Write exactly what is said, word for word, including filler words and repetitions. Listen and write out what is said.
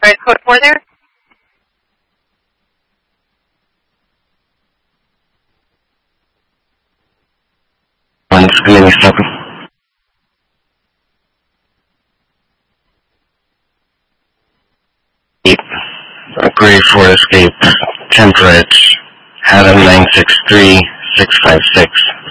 provide code for there? One screen stop. Grade four escape. Temperate. Adam nine six three six five six.